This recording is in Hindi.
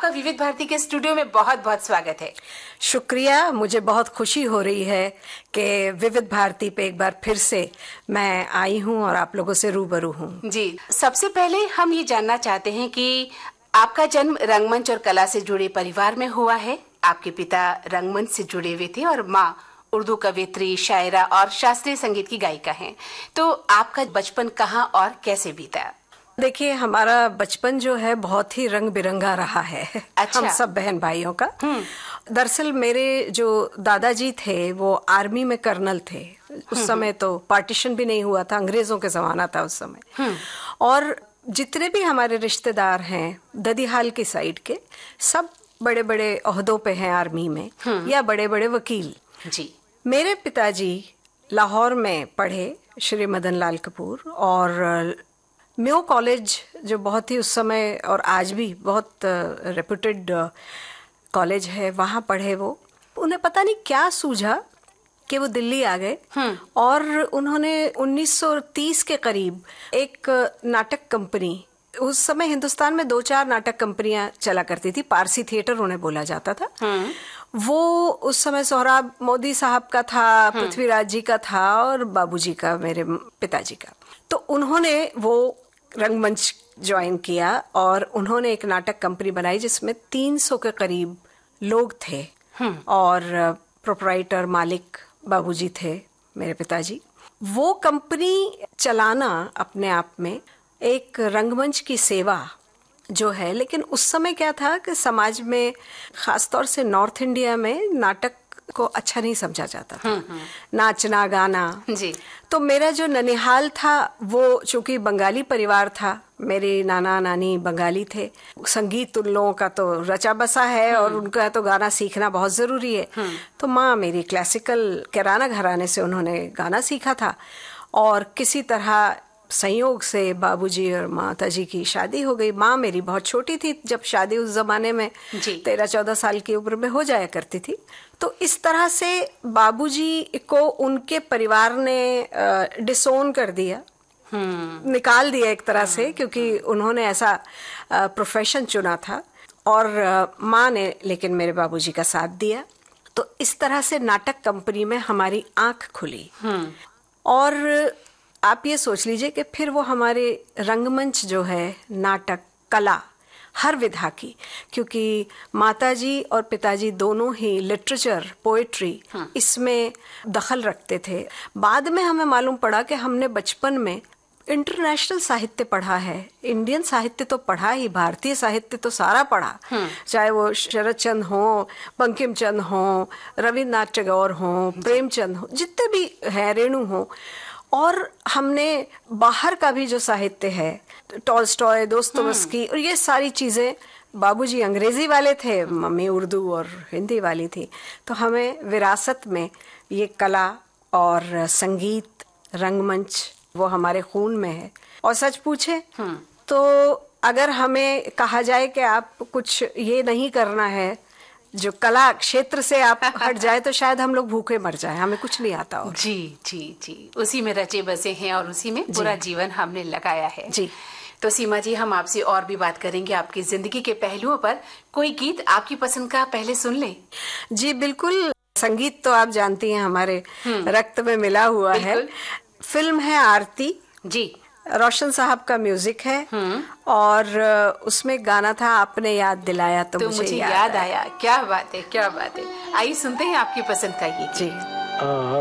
आपका विविध भारती के स्टूडियो में बहुत बहुत स्वागत है। शुक्रिया, मुझे बहुत खुशी हो रही है कि विविध भारती पे एक बार फिर से मैं आई हूँ और आप लोगों से रूबरू हूँ। जी, सबसे पहले हम ये जानना चाहते हैं कि आपका जन्म रंगमंच और कला से जुड़े परिवार में हुआ है। आपके पिता रंगमंच से जुड़े हुए थे और माँ उर्दू कवियत्री, शायरा और शास्त्रीय संगीत की गायिका हैं। तो आपका बचपन कहाँ और कैसे बीता? देखिए, हमारा बचपन जो है बहुत ही रंग बिरंगा रहा है। अच्छा। हम सब बहन भाइयों का। दरअसल मेरे जो दादाजी थे वो आर्मी में कर्नल थे। उस समय तो पार्टीशन भी नहीं हुआ था, अंग्रेजों के जमाना था उस समय। और जितने भी हमारे रिश्तेदार हैं ददीहाल की साइड के, सब बड़े बड़े ओहदों पे हैं आर्मी में या बड़े बड़े वकील। जी। मेरे पिताजी लाहौर में पढ़े, श्री मदन लाल कपूर, और म्यो कॉलेज जो बहुत ही उस समय और आज भी बहुत रेप्यूटेड कॉलेज है, वहाँ पढ़े वो। उन्हें पता नहीं क्या सूझा कि वो दिल्ली आ गए और उन्होंने 1930 के करीब एक नाटक कंपनी, उस समय हिंदुस्तान में 2-4 नाटक कंपनियां चला करती थी, पारसी थिएटर उन्हें बोला जाता था। वो उस समय सोहराब मोदी साहब का था, पृथ्वीराज जी का था और बाबूजी का, मेरे पिताजी का। तो उन्होंने वो रंगमंच ज्वाइन किया और उन्होंने एक नाटक कंपनी बनाई जिसमें 300 के करीब लोग थे और प्रोपराइटर, मालिक बाबूजी थे, मेरे पिताजी। वो कंपनी चलाना अपने आप में एक रंगमंच की सेवा जो है, लेकिन उस समय क्या था कि समाज में, खासतौर से नॉर्थ इंडिया में, नाटक को अच्छा नहीं समझा जाता था, नाचना गाना। जी। तो मेरा जो ननिहाल था वो चूंकि बंगाली परिवार था, मेरे नाना नानी बंगाली थे, संगीत उन लोगों का तो रचा बसा है और उनका तो गाना सीखना बहुत जरूरी है। तो माँ मेरी क्लासिकल किराना घराने से उन्होंने गाना सीखा था और किसी तरह संयोग से बाबूजी और माताजी की शादी हो गई। माँ मेरी बहुत छोटी थी जब शादी उस जमाने में 13-14 साल की उम्र में हो जाया करती थी। तो इस तरह से बाबूजी को उनके परिवार ने डिसोन कर दिया, निकाल दिया एक तरह से, क्योंकि उन्होंने ऐसा प्रोफेशन चुना था। और माँ ने लेकिन मेरे बाबूजी का साथ दिया। तो इस तरह से नाटक कंपनी में हमारी आंख खुली। और आप ये सोच लीजिए कि फिर वो हमारे रंगमंच जो है, नाटक कला हर विधा की, क्योंकि माताजी और पिताजी दोनों ही लिटरेचर, पोएट्री इसमें दखल रखते थे। बाद में हमें मालूम पड़ा कि हमने बचपन में इंटरनेशनल साहित्य पढ़ा है, इंडियन साहित्य तो पढ़ा ही, भारतीय साहित्य तो सारा पढ़ा, चाहे वो शरद चंद्र हो, बंकिम चंद्र हो, रविन्द्रनाथ टैगोर हो, प्रेमचंद हो, जितने भी हैं, रेणु हो। और हमने बाहर का भी जो साहित्य है, टॉल्स्टॉय, दोस्तोयेवस्की, और ये सारी चीजें, बाबूजी अंग्रेजी वाले थे, मम्मी उर्दू और हिंदी वाली थी, तो हमें विरासत में ये कला और संगीत, रंगमंच वो हमारे खून में है। और सच पूछे तो अगर हमें कहा जाए कि आप कुछ ये नहीं करना है, जो कला क्षेत्र से आप हट जाए, तो शायद हम लोग भूखे मर जाए, हमें कुछ नहीं आता। और जी जी जी, उसी में रचे बसे हैं और उसी में पूरा जीवन हमने लगाया है। जी। तो सीमा जी, हम आपसे और भी बात करेंगे आपकी जिंदगी के पहलुओं पर। कोई गीत आपकी पसंद का पहले सुन ले। जी बिल्कुल, संगीत तो आप जानती हैं हमारे रक्त में मिला हुआ है। फिल्म है आरती जी, रोशन साहब का म्यूजिक है और उसमें गाना था आपने याद दिलाया तो मुझे याद आया। क्या बात है, क्या बात है। आइए सुनते हैं आपकी पसंद का ये जी।